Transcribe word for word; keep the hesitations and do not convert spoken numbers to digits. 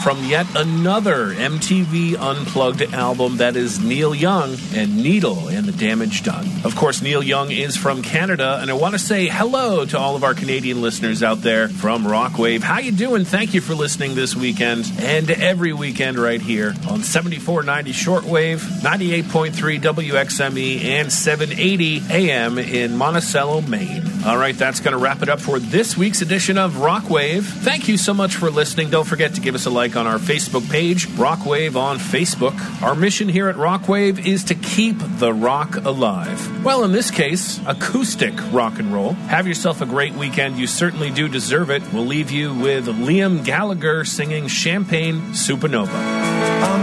from yet another M T V Unplugged album. That is Neil Young and Needle and the Damage Done. Of course, Neil Young is from Canada, and I want to say hello to all of our Canadian listeners out there from Rockwave. How you doing? Thank you for listening this weekend and every weekend right here on seventy-four ninety shortwave, ninety-eight point three W X M E, and seven eighty A M in Monticello, Maine. All right, that's going to wrap it up for this week's edition of Rockwave. Thank you so much for listening. Don't forget to give us a like on our Facebook page, Rockwave on Facebook. Our mission here at Rockwave is to keep the rock alive. Well, in this case, acoustic rock and roll. Have yourself a great weekend. You certainly do deserve it. We'll leave you with Liam Gallagher singing Champagne Supernova.